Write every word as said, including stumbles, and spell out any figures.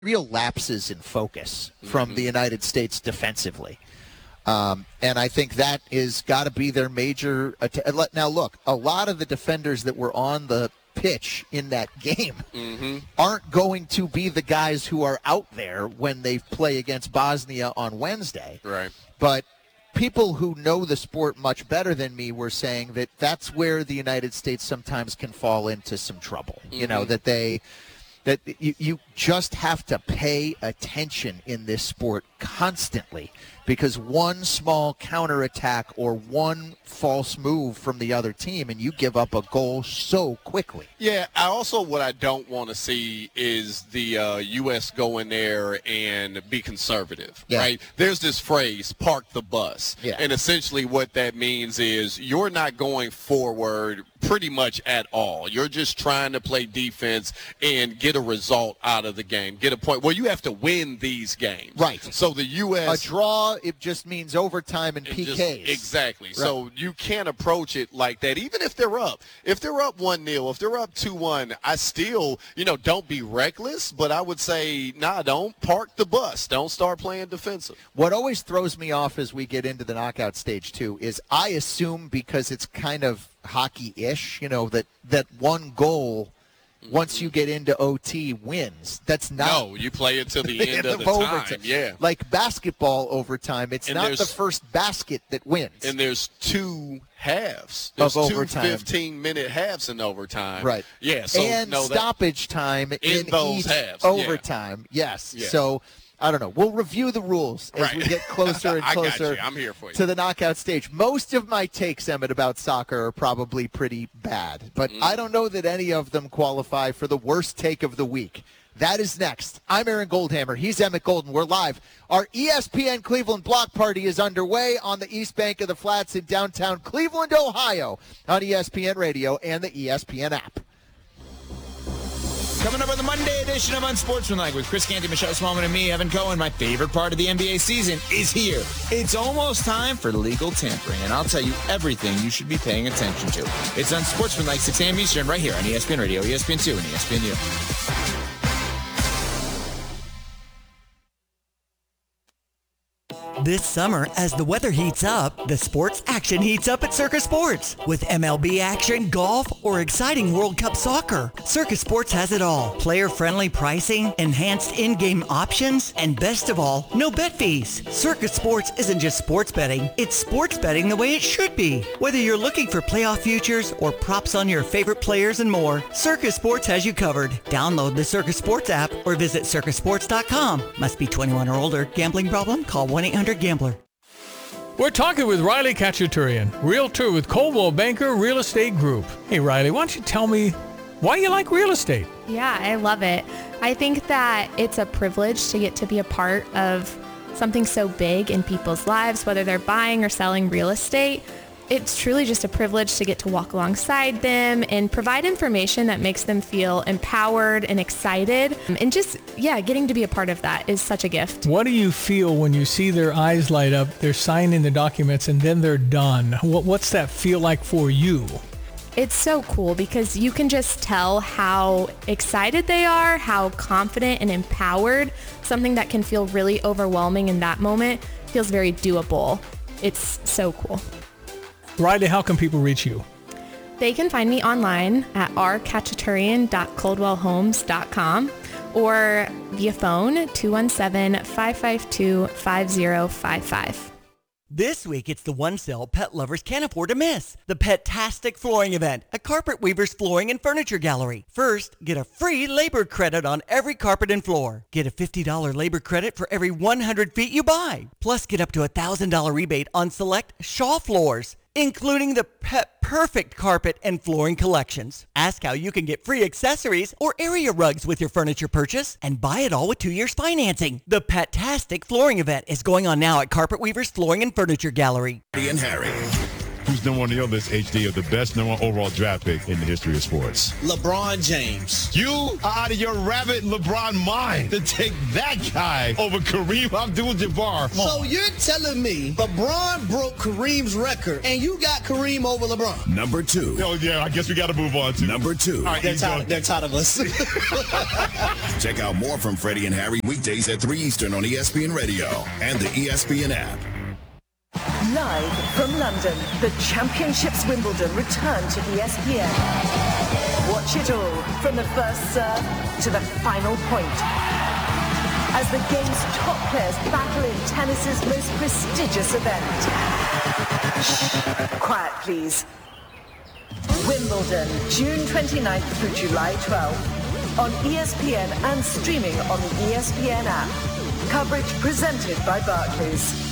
real lapses in focus from mm-hmm. the United States defensively. Um, and I think that is got to be their major att- now look, a lot of the defenders that were on the pitch in that game mm-hmm. aren't going to be the guys who are out there when they play against Bosnia on Wednesday. Right. But people who know the sport much better than me were saying that that's where the United States sometimes can fall into some trouble. Mm-hmm. You know, that they that you, you just have to pay attention in this sport constantly, because one small counterattack or one false move from the other team and you give up a goal so quickly. Yeah, I also what I don't want to see is the uh, U S go in there and be conservative, yeah. right? There's this phrase, park the bus. Yeah. And essentially what that means is you're not going forward pretty much at all. You're just trying to play defense and get a result out of the game, get a point. Well, you have to win these games. Right. So the U S A draw, it just means overtime and P Ks. Just, exactly. Right. So you can't approach it like that, even if they're up. If they're up one nil, if they're up two one, I still, you know, don't be reckless, but I would say, nah, don't park the bus. Don't start playing defensive. What always throws me off as we get into the knockout stage, too, is I assume because it's kind of hockey-ish, you know, that, that one goal once you get into O T wins. That's not. No, you play it to the, the end, end of the overtime. time. Yeah. Like basketball overtime, it's and not the first basket that wins. And there's two halves. There's of two overtime. fifteen-minute halves in overtime. Right. Yeah. So, and no, stoppage that, time in, in those each halves. overtime. Yeah. Yes. Yeah. So, I don't know. We'll review the rules as right. we get closer and closer I got you. I'm here for you. to the knockout stage. Most of my takes, Emmett, about soccer are probably pretty bad, but mm. I don't know that any of them qualify for the worst take of the week. That is next. I'm Aaron Goldhammer. He's Emmett Golden. We're live. Our E S P N Cleveland block party is underway on the East Bank of the Flats in downtown Cleveland, Ohio, on E S P N Radio and the E S P N app. Coming up on the Monday edition of Unsportsmanlike with Chris Canty, Michelle Smallman, and me, Evan Cohen. My favorite part of the N B A season is here. It's almost time for legal tampering, and I'll tell you everything you should be paying attention to. It's Unsportsmanlike, six a.m. Eastern, right here on E S P N Radio, E S P N two, and E S P N U. This summer, as the weather heats up, the sports action heats up at Circus Sports. With M L B action, golf, or exciting World Cup soccer, Circus Sports has it all. Player-friendly pricing, enhanced in-game options, and best of all, no bet fees. Circus Sports isn't just sports betting, it's sports betting the way it should be. Whether you're looking for playoff futures or props on your favorite players and more, Circus Sports has you covered. Download the Circus Sports app or visit circus sports dot com. Must be twenty-one or older. Gambling problem? Call one eight hundred gambler. We're talking with Riley Kachaturian, Realtor with Coldwell Banker Real Estate Group. Hey, Riley, why don't you tell me why you like real estate? Yeah, I love it. I think that it's a privilege to get to be a part of something so big in people's lives, whether they're buying or selling real estate. It's truly just a privilege to get to walk alongside them and provide information that makes them feel empowered and excited. And just, yeah, getting to be a part of that is such a gift. What do you feel when you see their eyes light up, they're signing the documents, and then they're done? What, what's that feel like for you? It's so cool because you can just tell how excited they are, how confident and empowered. Something that can feel really overwhelming in that moment feels very doable. It's so cool. Riley, how can people reach you? They can find me online at r kachaturian dot coldwell homes dot com or via phone two one seven, five five two, five zero five five. This week, it's the one sale pet lovers can't afford to miss. The Pet-tastic Flooring Event at Carpet Weavers Flooring and Furniture Gallery. First, get a free labor credit on every carpet and floor. Get a fifty dollars labor credit for every one hundred feet you buy. Plus, get up to a one thousand dollars rebate on select Shaw floors, including the Pet Perfect carpet and flooring collections. Ask how you can get free accessories or area rugs with your furniture purchase and buy it all with two years financing. The Pet-tastic Flooring Event is going on now at Carpet Weavers Flooring and Furniture Gallery. And Harry. Who's number one on your list, H D, of the best number one overall draft pick in the history of sports? LeBron James. You are out of your rabbit LeBron mind to take that guy over Kareem Abdul-Jabbar. So you're telling me LeBron broke Kareem's record, and you got Kareem over LeBron? Number two. Oh, yeah, I guess we got to move on to number two. All right, they're tired, they're tired of us. Check out more from Freddie and Harry weekdays at three Eastern on E S P N Radio and the E S P N app. Live from London, the Championships Wimbledon return to E S P N. Watch it all from the first serve to the final point, as the game's top players battle in tennis's most prestigious event. Shh, quiet please. Wimbledon, June twenty-ninth through July twelfth, on E S P N and streaming on the E S P N app. Coverage presented by Barclays.